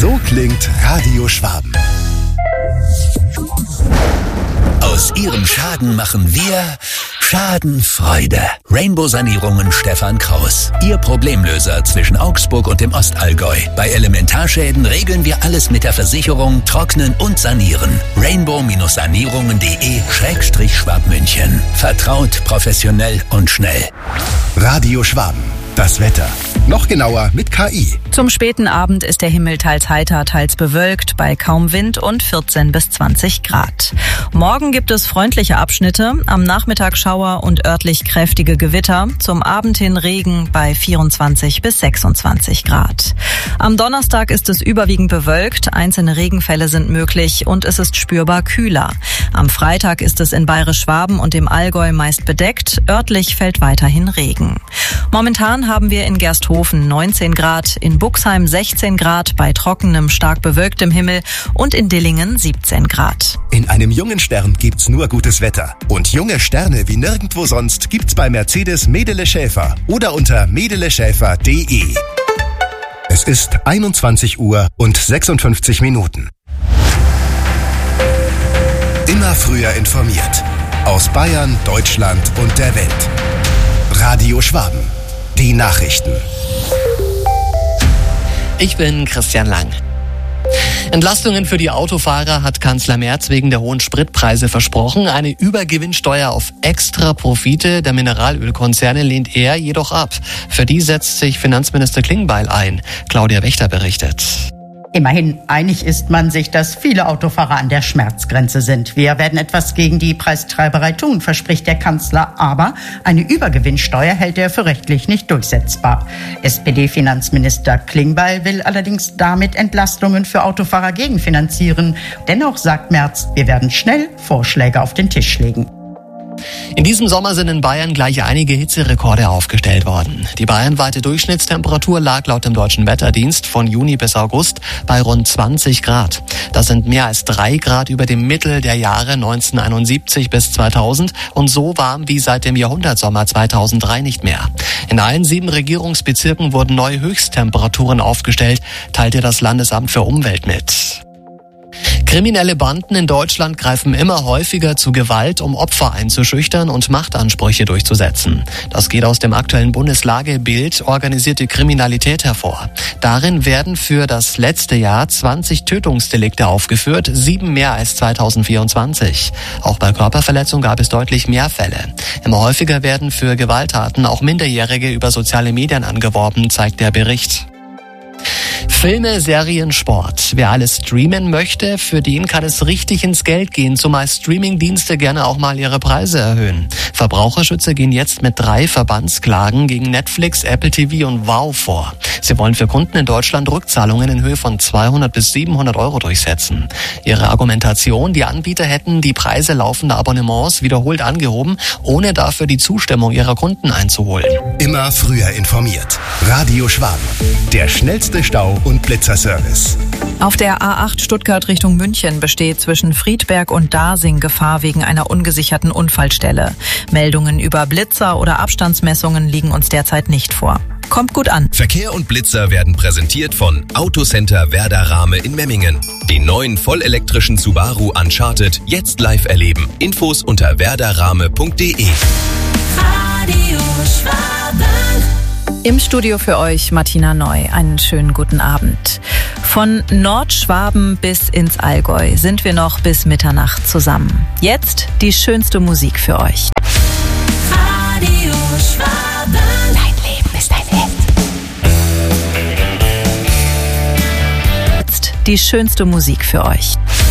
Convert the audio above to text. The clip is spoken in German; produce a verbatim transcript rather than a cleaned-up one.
So klingt Radio Schwaben. Aus Ihrem Schaden machen wir Schadenfreude. Rainbow Sanierungen Stefan Kraus. Ihr Problemlöser zwischen Augsburg und dem Ostallgäu. Bei Elementarschäden regeln wir alles mit der Versicherung, trocknen und sanieren. rainbow sanierungen punkt de Schrägstrich Schwabmünchen. Vertraut, professionell und schnell. Radio Schwaben. Das Wetter. Noch genauer mit K I. Zum späten Abend ist der Himmel teils heiter, teils bewölkt, bei kaum Wind und vierzehn bis zwanzig Grad. Morgen gibt es freundliche Abschnitte, am Nachmittag Schauer und örtlich kräftige Gewitter, zum Abend hin Regen bei vierundzwanzig bis sechsundzwanzig Grad. Am Donnerstag ist es überwiegend bewölkt, einzelne Regenfälle sind möglich und es ist spürbar kühler. Am Freitag ist es in Bayerisch-Schwaben und im Allgäu meist bedeckt, örtlich fällt weiterhin Regen. Momentan haben wir in Gersthofen neunzehn Grad, in Buxheim sechzehn Grad, bei trockenem, stark bewölktem Himmel und in Dillingen siebzehn Grad. In einem jungen Stern gibt's nur gutes Wetter. Und junge Sterne wie nirgendwo sonst gibt's bei Mercedes Medele Schäfer oder unter medele schäfer punkt de. Es ist einundzwanzig Uhr und sechsundfünfzig Minuten. Immer früher informiert. Aus Bayern, Deutschland und der Welt. Radio Schwaben. Die Nachrichten. Ich bin Christian Lang. Entlastungen für die Autofahrer hat Kanzler Merz wegen der hohen Spritpreise versprochen. Eine Übergewinnsteuer auf Extraprofite der Mineralölkonzerne lehnt er jedoch ab. Für die setzt sich Finanzminister Klingbeil ein. Claudia Wächter berichtet. Immerhin einig ist man sich, dass viele Autofahrer an der Schmerzgrenze sind. Wir werden etwas gegen die Preistreiberei tun, verspricht der Kanzler. Aber eine Übergewinnsteuer hält er für rechtlich nicht durchsetzbar. S P D-Finanzminister Klingbeil will allerdings damit Entlastungen für Autofahrer gegenfinanzieren. Dennoch sagt Merz, wir werden schnell Vorschläge auf den Tisch legen. In diesem Sommer sind in Bayern gleich einige Hitzerekorde aufgestellt worden. Die bayernweite Durchschnittstemperatur lag laut dem Deutschen Wetterdienst von Juni bis August bei rund zwanzig Grad. Das sind mehr als drei Grad über dem Mittel der Jahre neunzehnhunderteinundsiebzig bis zweitausend und so warm wie seit dem Jahrhundertsommer zweitausenddrei nicht mehr. In allen sieben Regierungsbezirken wurden neue Höchsttemperaturen aufgestellt, teilte das Landesamt für Umwelt mit. Kriminelle Banden in Deutschland greifen immer häufiger zu Gewalt, um Opfer einzuschüchtern und Machtansprüche durchzusetzen. Das geht aus dem aktuellen Bundeslagebild Organisierte Kriminalität hervor. Darin werden für das letzte Jahr zwanzig Tötungsdelikte aufgeführt, sieben mehr als zweitausendvierundzwanzig. Auch bei Körperverletzung gab es deutlich mehr Fälle. Immer häufiger werden für Gewalttaten auch Minderjährige über soziale Medien angeworben, zeigt der Bericht. Filme, Serien, Sport. Wer alles streamen möchte, für den kann es richtig ins Geld gehen, zumal Streamingdienste gerne auch mal ihre Preise erhöhen. Verbraucherschützer gehen jetzt mit drei Verbandsklagen gegen Netflix, Apple T V und Wow vor. Sie wollen für Kunden in Deutschland Rückzahlungen in Höhe von zweihundert bis siebenhundert Euro durchsetzen. Ihre Argumentation, die Anbieter hätten die Preise laufender Abonnements wiederholt angehoben, ohne dafür die Zustimmung ihrer Kunden einzuholen. Immer früher informiert. Radio Schwaben. Der schnellste Stau- und Blitzerservice. Auf der A acht Stuttgart Richtung München besteht zwischen Friedberg und Dasing Gefahr wegen einer ungesicherten Unfallstelle. Meldungen über Blitzer oder Abstandsmessungen liegen uns derzeit nicht vor. Kommt gut an. Verkehr und Blitzer werden präsentiert von Autocenter Werder Rahme in Memmingen. Den neuen vollelektrischen Subaru Uncharted jetzt live erleben. Infos unter werder rahme punkt de. Radio Schwaben. Im Studio für euch Martina Neu. Einen schönen guten Abend. Von Nordschwaben bis ins Allgäu sind wir noch bis Mitternacht zusammen. Jetzt die schönste Musik für euch. Radio Schwaben. Dein Leben ist ein Hit. Jetzt die schönste Musik für euch.